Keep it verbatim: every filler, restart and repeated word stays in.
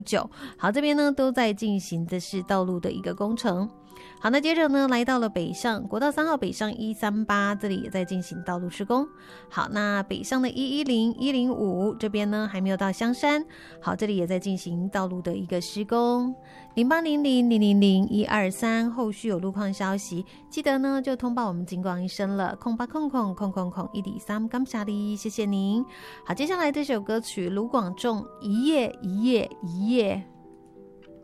九，好，这边呢都在进行的是道路的一个工程。好，那接着呢来到了北上国道三号北上一三八，这里也在进行道路施工。好，那北上的一一零、一零五这边呢还没有到香山，好，这里也在进行道路的一个施工。零八零零零零零一二三，后续有路况消息，记得呢就通报我们警广一声了，空八空空空空空一点三，感谢你，谢谢您。好，接下来这首歌曲卢广仲《一夜一夜一夜》。